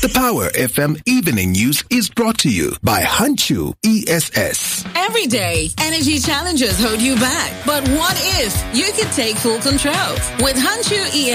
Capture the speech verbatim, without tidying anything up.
The Power F M Evening News is brought to you by Hanchu E S S. Every day, energy challenges hold you back. But what if you could take full control? With Hanchu E S S,